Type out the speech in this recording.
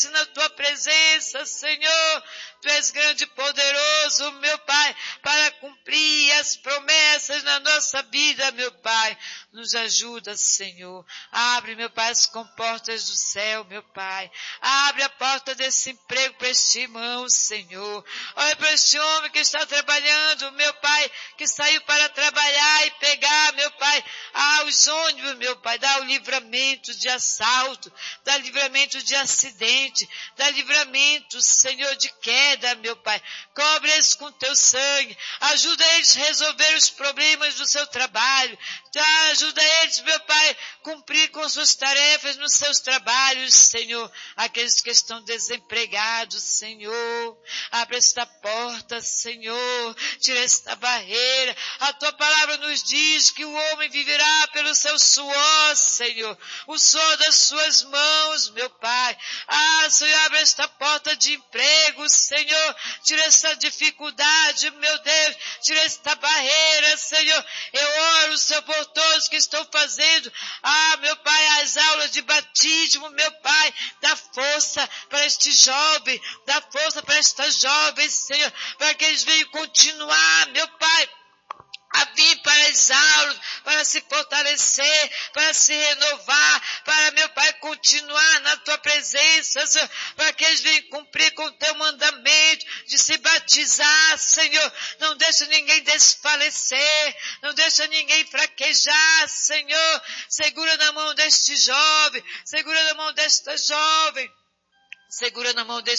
na tua presença, Senhor. Tu és grande e poderoso, meu Pai, para cumprir as promessas na nossa vida, meu Pai. Nos ajuda, Senhor. Abre, meu Pai, as comportas do céu, meu Pai. Abre a porta desse emprego para este irmão, Senhor. Olha para este homem que está trabalhando, meu Pai, que saiu para trabalhar e pegar, meu Pai, os ônibus, meu Pai. Dá o livramento de assalto, dá livramento de acidente, dá livramento, Senhor, de queda, meu Pai. Cobre eles com teu sangue. Ajuda eles a resolver os problemas do seu trabalho. Ajuda eles, meu Pai, cumprir com suas tarefas nos seus trabalhos, Senhor. Aqueles que estão desempregados, Senhor. Abre esta porta, Senhor. Tira esta barreira. A tua palavra nos diz que o homem viverá pelo seu suor, Senhor. O suor das suas mãos, meu Pai. Senhor, abre esta porta de emprego, Senhor. Tira essa dificuldade, meu Deus. Tira esta barreira, Senhor. Eu oro, Senhor, por todos que estão fazendo, meu Pai, as aulas de batismo, meu Pai. Dá força para este jovem. Dá força para esta jovem, Senhor. Para que eles venham continuar, meu Pai, a vir para as aulas, para se fortalecer, para se renovar, para, meu Pai, continuar na tua presença, Senhor, para que eles venham cumprir com o teu mandamento de se batizar, Senhor. Não deixa ninguém desfalecer, não deixa ninguém fraquejar, Senhor. Segura na mão deste jovem, segura na mão desta jovem. Segura na mão deste